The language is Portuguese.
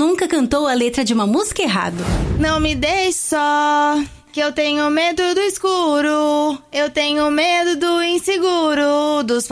nunca cantou a letra de uma música errado. Não me deixe só, que eu tenho medo do escuro. Eu tenho medo do inseguro, dos